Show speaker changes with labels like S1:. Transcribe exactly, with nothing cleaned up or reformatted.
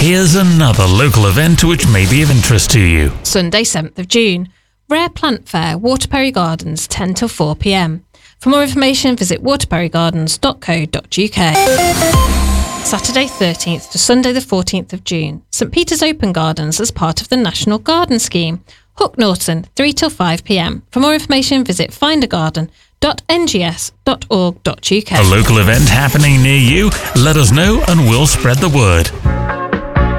S1: Here's another local event which may be of interest to you.
S2: Sunday, seventh of June. Rare Plant Fair, Waterbury Gardens, ten till four p m. For more information, visit waterbury gardens dot co dot u k. Saturday thirteenth to Sunday the fourteenth of June. St Peter's Open Gardens as part of the National Garden Scheme. Hook Norton, three till five p m. For more information, visit find a garden dot n g s dot org dot u k.
S1: A local event happening near you? Let us know and we'll spread the word.